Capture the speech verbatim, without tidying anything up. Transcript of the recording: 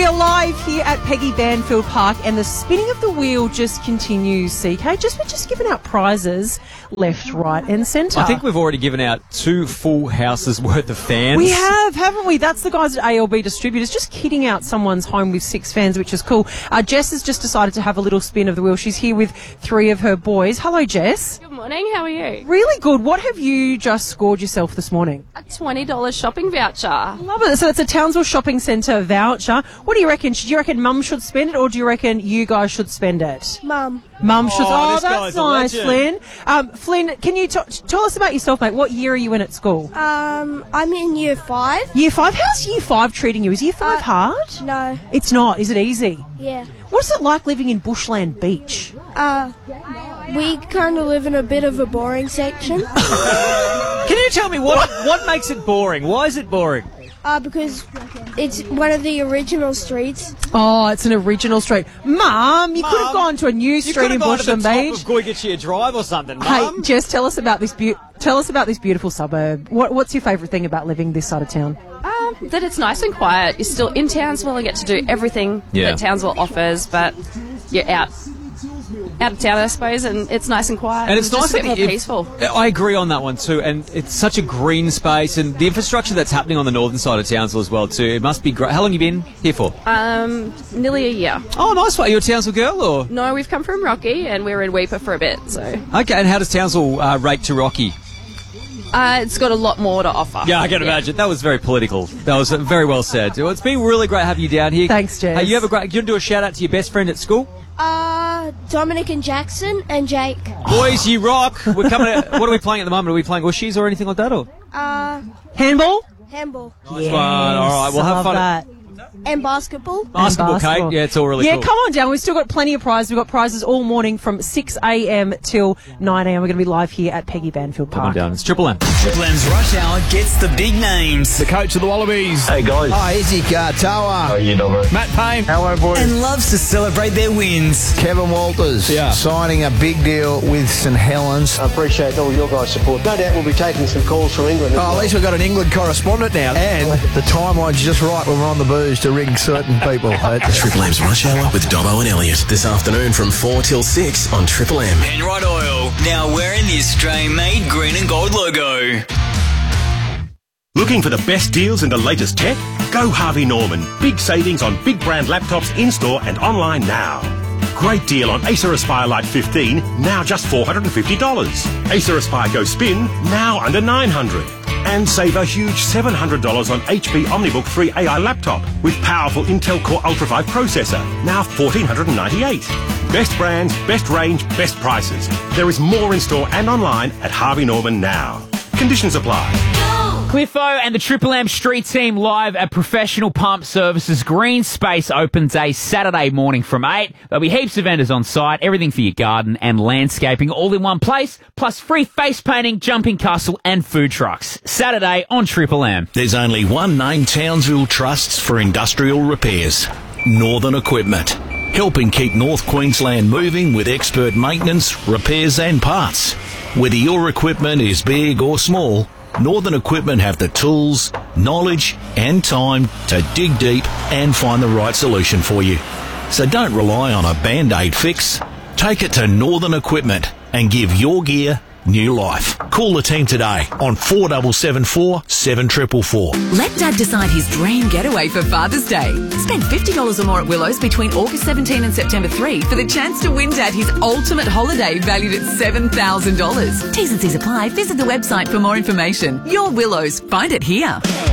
We are live here at Peggy Banfield Park, and the spinning of the wheel just continues, C K. Just We're just giving out prizes left, right and centre. I think we've already given out two full houses worth of fans. We have, haven't we? That's the guys at A L B Distributors, just kitting out someone's home with six fans, which is cool. Uh, Jess has just decided to have a little spin of the wheel. She's here with three of her boys. Hello, Jess. Good morning, how are you? Really good. What have you just scored yourself this morning? A twenty dollars shopping voucher. Love it. So it's a Townsville Shopping Centre voucher. What do you reckon? Do you reckon Mum should spend it, or do you reckon you guys should spend it? Mum. Mum should. Oh, Oh, this that's guy's a nice, legend. Flynn. Um, Flynn, can you t- tell us about yourself, mate? What year are you in at school? Um, I'm in year five. Year five. How's year five treating you? Is year five Uh, hard? No. It's not. Is it easy? Yeah. What's it like living in Bushland Beach? Uh, we kind of live in a bit of a boring section. Can you tell me what what makes it boring? Why is it boring? Uh, because it's one of the original streets. Oh, it's an original street. Mum, you could have Mum, gone to a new You street could in have gone to the Bushland top Beach. of Goygetchia Drive or something, Hey, Mum. Jess, tell us about this beau- tell us about this beautiful suburb. What, what's your favourite thing about living this side of town? Um, that it's nice and quiet. You're still in Townsville and get to do everything Yeah. that Townsville offers, but you're out out of town, I suppose, and it's nice and quiet. And it's just nice a bit that more if- peaceful. I agree on that one too, and it's such a green space, and the infrastructure that's happening on the northern side of Townsville as well too. It must be great. How long have you been here for? Um, nearly a year. Oh, nice one. Are you a Townsville girl, or? No, we've come from Rocky and we were in Weeper for a bit, so Okay, and how does Townsville uh, rate to Rocky? uh, it's got a lot more to offer. Yeah, I can imagine. That was very political. That was uh, very well said. Well, it's been really great having you down here. Thanks, Jess. Hey, you have a great. You want to do a shout out to your best friend at school? Uh, Dominic and Jackson and Jake. Boys, you rock. We're coming. At, what are we playing at the moment? Are we playing Ushies or anything like that? Or Uh, Handball? handball. Nice one. All right, we'll I have love fun. that. And basketball. Basketball, And basketball. Kate. Yeah, it's all really yeah, cool. come on down. We've still got plenty of prizes. We've got prizes all morning from six a.m. till nine a.m. We're going to be live here at Peggy Banfield Come on Park. down. It's Triple M. Triple M's Rush Hour gets the big names. The coach of the Wallabies. Hey guys. Hi, Izzy Kartawa. How you doing? Matt Payne. Hello boys. And loves to celebrate their wins. Kevin Walters Yeah. signing a big deal with St Helens. I appreciate all your guys' support. No doubt we'll be taking some calls from England. as Oh, at well. least we've got an England correspondent now. And the timeline's just right when we're on the booze to ring certain people. Triple M's Rush Hour with Dobbo and Elliot this afternoon from four till six on Triple M. Penrite Oil, now wearing the Australian-made green and gold logo. Looking for the best deals and the latest tech? Go Harvey Norman. Big savings on big brand laptops in-store and online now. Great deal on Acer Aspire Lite fifteen, now just four hundred fifty dollars. Acer Aspire Go Spin, now under nine hundred dollars. And save a huge seven hundred dollars on H P OmniBook three A I laptop with powerful Intel Core Ultra five processor, now one thousand four hundred ninety-eight dollars. Best brands, best range, best prices. There is more in store and online at Harvey Norman now. Conditions apply. Cliffo and the Triple M Street Team live at Professional Pump Services. Green Space opens a Saturday morning from eight. There'll be heaps of vendors on site, everything for your garden and landscaping all in one place, plus free face painting, jumping castle and food trucks. Saturday on Triple M. There's only one name Townsville trusts for industrial repairs. Northern Equipment. Helping keep North Queensland moving with expert maintenance, repairs and parts. Whether your equipment is big or small, Northern Equipment have the tools, knowledge and time to dig deep and find the right solution for you. So don't rely on a Band-Aid fix. Take it to Northern Equipment and give your gear new life. Call the team today on four seven seven four, seven four four four. Let Dad decide his dream getaway for Father's Day. Spend fifty dollars or more at Willows between August seventeenth and September third for the chance to win Dad his ultimate holiday valued at seven thousand dollars. T's and C's apply. Visit the website for more information. Your Willows. Find it here.